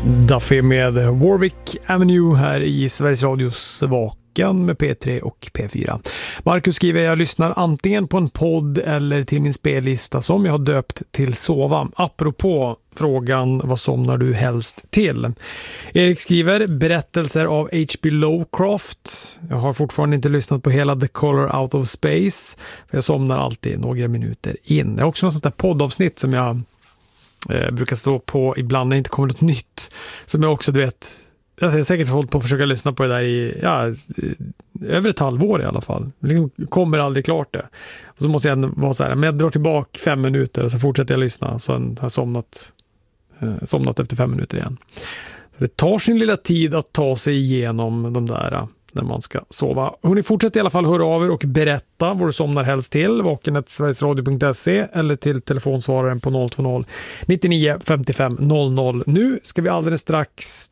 Duffy med Warwick Avenue här i Sveriges Radios Vaken med P3 och P4. Marcus skriver: jag lyssnar antingen på en podd eller till min spellista som jag har döpt till Sova. Apropå frågan, vad somnar du helst till? Erik skriver: berättelser av H.P. Lovecraft. Jag har fortfarande inte lyssnat på hela The Color Out of Space, för jag somnar alltid några minuter in. Jag har också något sånt där poddavsnitt som jag brukar stå på ibland när det inte kommer något nytt, som jag också, du vet, jag har säkert hållit på att försöka lyssna på det där i över ett halvår i alla fall. Liksom kommer aldrig klart det. Och så måste jag vara så här, men jag drar tillbaka 5 minuter och så fortsätter jag lyssna, så har jag somnat efter 5 minuter igen. Så det tar sin lilla tid att ta sig igenom de där när man ska sova. Hon fortsätter i alla fall höra av er och berätta vad du somnar helst till. vaken@sverigesradio.se eller till telefonsvararen på 020 99 55 00. Nu ska vi alldeles strax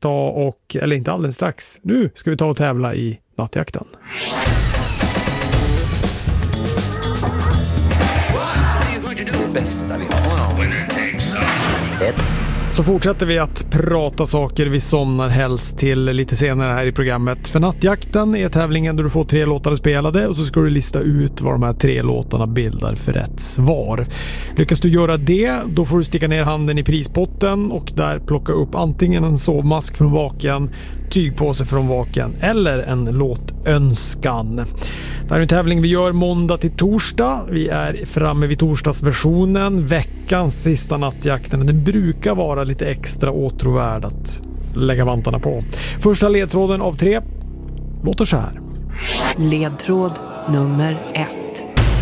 nu ska vi ta och tävla i Nattjakten. Bästa vi har. Så fortsätter vi att prata saker vi somnar helst till lite senare här i programmet. För Nattjakten är tävlingen där du får 3 låtar spelade och så ska du lista ut vad de här 3 låtarna bildar för rätt svar. Lyckas du göra det, då får du sticka ner handen i prispotten och där plocka upp antingen en sovmask från Vaken, tygpåse från Vaken eller en låtönskan. Det här är en tävling vi gör måndag till torsdag. Vi är framme vid torsdagsversionen. Veckans sista Nattjakten. Den brukar vara lite extra åtråvärd att lägga vantarna på. Första ledtråden av 3 låter så här. Ledtråd nummer 1.